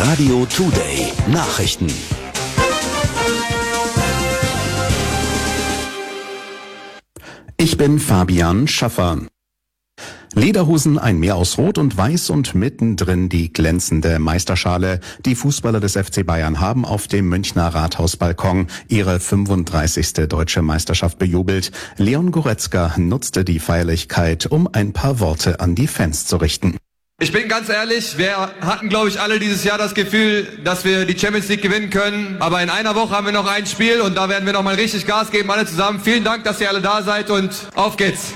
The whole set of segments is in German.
Radio Today Nachrichten. Ich bin Fabian Schaffer. Lederhosen, ein Meer aus Rot und Weiß und mittendrin die glänzende Meisterschale. Die Fußballer des FC Bayern haben auf dem Münchner Rathausbalkon ihre 35. deutsche Meisterschaft bejubelt. Leon Goretzka nutzte die Feierlichkeit, um ein paar Worte an die Fans zu richten. Ich bin ganz ehrlich, wir hatten, glaube ich, alle dieses Jahr das Gefühl, dass wir die Champions League gewinnen können. Aber in einer Woche haben wir noch ein Spiel und da werden wir noch mal richtig Gas geben, alle zusammen. Vielen Dank, dass ihr alle da seid und auf geht's.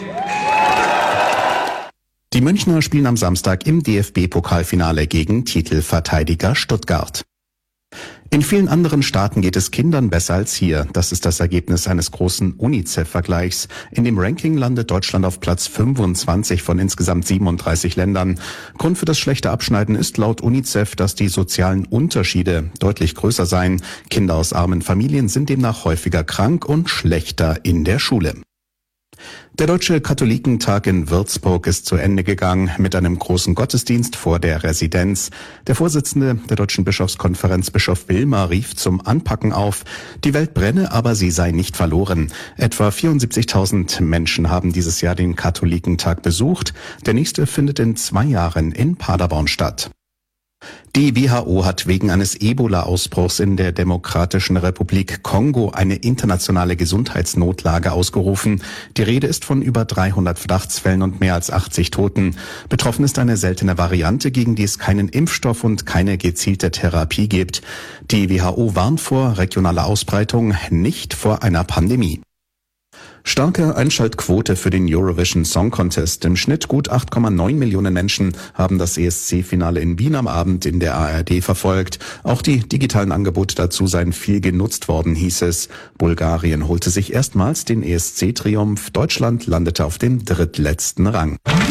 Die Münchner spielen am Samstag im DFB-Pokalfinale gegen Titelverteidiger Stuttgart. In vielen anderen Staaten geht es Kindern besser als hier. Das ist das Ergebnis eines großen UNICEF-Vergleichs. In dem Ranking landet Deutschland auf Platz 25 von insgesamt 37 Ländern. Grund für das schlechte Abschneiden ist laut UNICEF, dass die sozialen Unterschiede deutlich größer seien. Kinder aus armen Familien sind demnach häufiger krank und schlechter in der Schule. Der Deutsche Katholikentag in Würzburg ist zu Ende gegangen mit einem großen Gottesdienst vor der Residenz. Der Vorsitzende der Deutschen Bischofskonferenz, Bischof Wilmer, rief zum Anpacken auf. Die Welt brenne, aber sie sei nicht verloren. Etwa 74.000 Menschen haben dieses Jahr den Katholikentag besucht. Der nächste findet in 2 Jahren in Paderborn statt. Die WHO hat wegen eines Ebola-Ausbruchs in der Demokratischen Republik Kongo eine internationale Gesundheitsnotlage ausgerufen. Die Rede ist von über 300 Verdachtsfällen und mehr als 80 Toten. Betroffen ist eine seltene Variante, gegen die es keinen Impfstoff und keine gezielte Therapie gibt. Die WHO warnt vor regionaler Ausbreitung, nicht vor einer Pandemie. Starke Einschaltquote für den Eurovision Song Contest. Im Schnitt gut 8,9 Millionen Menschen haben das ESC-Finale in Wien am Abend in der ARD verfolgt. Auch die digitalen Angebote dazu seien viel genutzt worden, hieß es. Bulgarien holte sich erstmals den ESC-Triumph. Deutschland landete auf dem drittletzten Rang.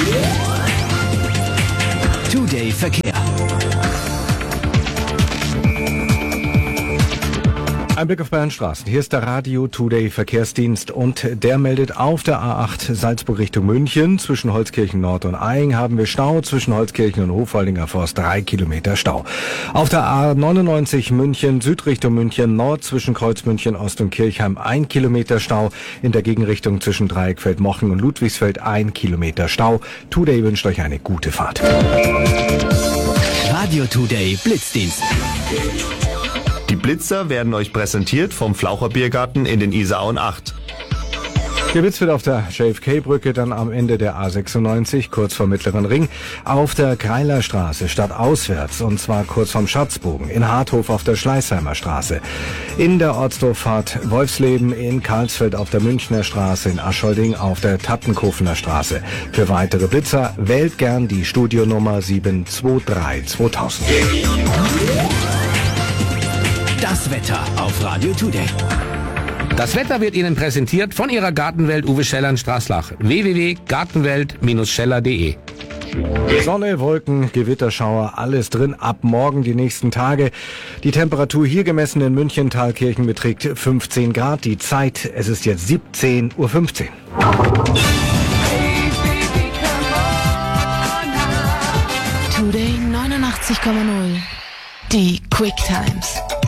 Today Verkehr. Ein Blick auf Bayern Straßen. Hier ist der Radio Today Verkehrsdienst und der meldet auf der A8 Salzburg Richtung München. Zwischen Holzkirchen Nord und Aing haben wir Stau. Zwischen Holzkirchen und Hofwaldinger Forst 3 Kilometer Stau. Auf der A99 München Süd Richtung München Nord zwischen Kreuzmünchen Ost und Kirchheim 1 Kilometer Stau. In der Gegenrichtung zwischen Dreieckfeld Mochen und Ludwigsfeld 1 Kilometer Stau. Today wünscht euch eine gute Fahrt. Radio Today Blitzdienst. Die Blitzer werden euch präsentiert vom Flaucher Biergarten in den Isarauen 8. Geblitzt wird auf der JFK-Brücke, dann am Ende der A96, kurz vor Mittleren Ring, auf der Kreilerstraße stadtauswärts, und zwar kurz vom Schatzbogen, in Harthof auf der Schleißheimer Straße, in der Ortsdurchfahrt Wolfsleben, in Karlsfeld auf der Münchner Straße, in Aschholding auf der Tattenkofener Straße. Für weitere Blitzer wählt gern die Studionummer 723-2000. Das Wetter auf Radio Today. Das Wetter wird Ihnen präsentiert von Ihrer Gartenwelt Uwe Scheller in Straßlach. www.gartenwelt-scheller.de. Sonne, Wolken, Gewitterschauer, alles drin. Ab morgen die nächsten Tage. Die Temperatur hier gemessen in München Thalkirchen beträgt 15 Grad. Die Zeit, es ist jetzt 17:15 Uhr. Today 89,0. Die Quick Times.